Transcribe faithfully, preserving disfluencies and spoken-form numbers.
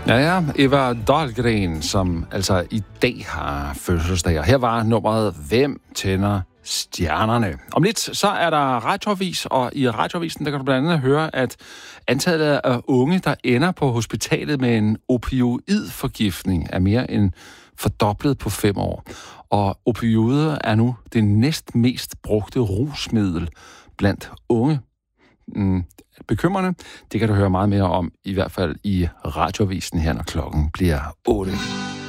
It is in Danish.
Ja, ja, Eva Dahlgren, som altså i dag har fødselsdag. Her var nummeret Hvem tænder stjernerne? Om lidt, så er der radioavis, og i radioavisen, der kan du blandt andet høre, at antallet af unge, der ender på hospitalet med en opioidforgiftning, er mere end fordoblet på fem år. Og opioider er nu det næst mest brugte rusmiddel blandt unge. Mm, bekymrende. Det kan du høre meget mere om, i hvert fald i radioavisen her, når klokken bliver otte.